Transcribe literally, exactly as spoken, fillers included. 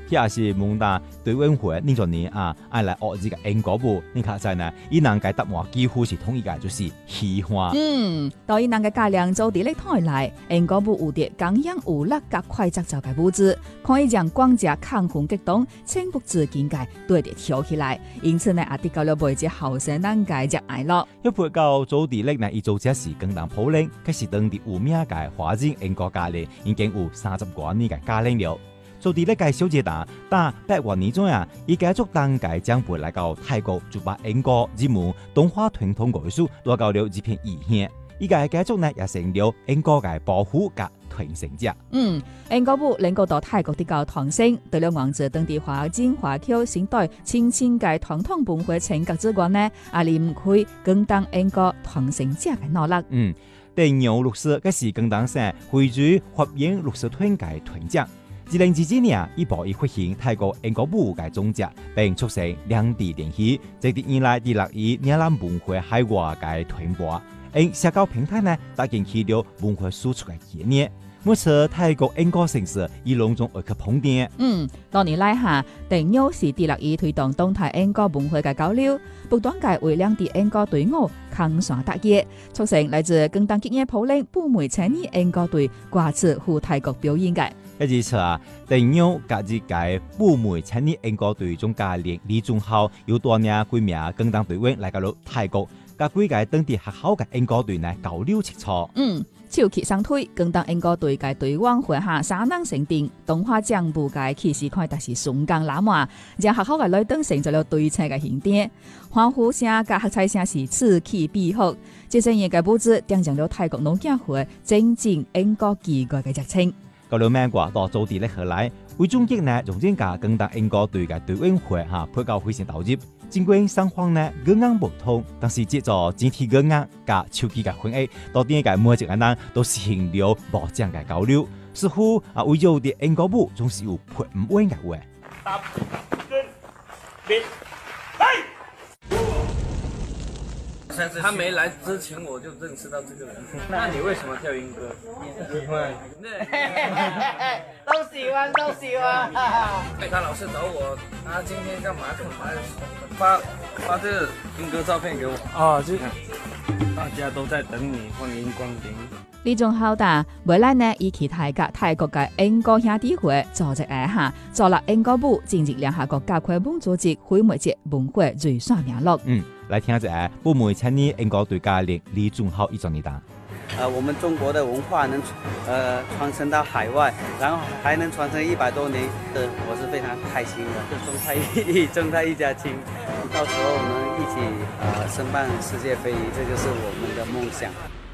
也是蒙大对委会呢做呢啊，爱来学这个英国舞，你看在呢，伊人嘅答案几乎是统一嘅，就是喜欢。 嗯，到伊人嘅家量做伫咧台内，英国舞有啲刚样有力甲快节奏嘅舞姿，可以将光者亢奋激动、情不自禁嘅对着跳起来，因此呢，也得到了每只后生人嘅热爱咯。 一配到做地力呢，伊做这是更当普令，佢是当地有名嘅华人英国家咧，已經有三十多年嘅家齡了。做地力嘅小姐蛋，但百萬年中啊，伊繼續當嘅將陪來到泰國，就把英國日門動畫傳統藝術攞到了一片異鄉。伊嘅繼續呢，也成了英國嘅保護甲傳承者。 嗯，英國舞能夠到泰國的教堂聲，對了王者當地華人華僑先代親親嘅傳統文化情格之外呢，也離唔開更當英國傳承者嘅努力。 嗯，第牛律師嘅是更當上會主合演律師團嘅團長。二零二二年，伊步伊發現泰國英國舞嘅宗旨，並促成兩地聯繫，直至以來第六以嶺南文化海外嘅傳播。因社交平台呢，搭建起了文化輸出嘅概念。每次泰國英國城市以隆重而去碰面。 嗯，多年來下，定優是致力於推動東泰英國文化嘅交流，不斷嘅為兩地英國隊伍抗雙打擊，促成來自更當職業普領不梅青年英國隊掛次赴泰國表演嘅。 一次啊，定優隔日嘅不梅青年英國隊總教練李宗浩有多年幾名更當隊員來到了泰國，甲幾個當地學校嘅英國隊呢交流切磋。 嗯。超級雙推，更當英國隊嘅隊王會下三人成定，動畫將部嘅氣勢看得是順江拉馬，讓學校嘅女登成咗了對稱嘅形典，歡呼聲加喝彩聲是此起彼伏，這些嘢嘅佈置點上了泰國農業會正正英國奇怪嘅熱情。 到了美國到做地力荷來，為終極呢從前架更當英國隊嘅隊員會下配到非常投入。儘管雙方呢語言不通，但是藉助整體語言加手機嘅混合，到底嘅每一個人都實現了無障嘅交流。似乎啊，為咗啲英國舞總是有配唔穩嘅話。 他沒來之前我就認識到這個人。那你為什麼跳英歌？喜歡。 都喜歡，都喜歡。 他老是找我，他今天幹嘛幹嘛，發發這個英歌照片給我。啊，就大家都在等你，歡迎光臨。 呢種好大，未來呢以其泰國泰國嘅英國兄弟會組織一下，做了英國舞，進入兩下國家規模組織會媒節文化最上名錄。 嗯，來聽下不梅青年英國隊教練李宗浩一種呢單。 呃，我們中國的文化能呃傳承到海外，然後還能傳承一百多年，呃，我是非常開心的。就中泰一中泰一家親，到時候我們一起呃申辦世界非遺，這就是我們的夢想。